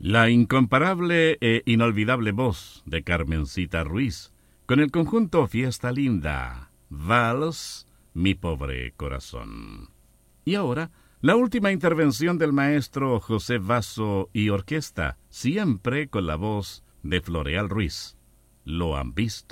La incomparable e inolvidable voz de Carmencita Ruiz, con el conjunto Fiesta Linda, Vals, Mi Pobre Corazón. Y ahora, la última intervención del maestro José Vaso y orquesta, siempre con la voz de Floreal Ruiz. ¿Lo han visto?